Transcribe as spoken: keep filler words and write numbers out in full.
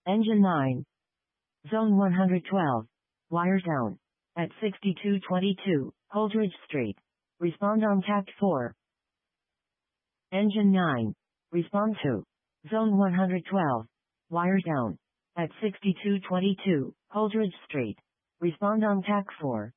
Engine nine. Zone one hundred twelve. Wire down. At sixty-two twenty-two, Holdridge Street. Respond on tact four. Engine nine. Respond to. Zone one hundred twelve. Wire down. At sixty-two twenty-two, Holdridge Street. Respond on tact four.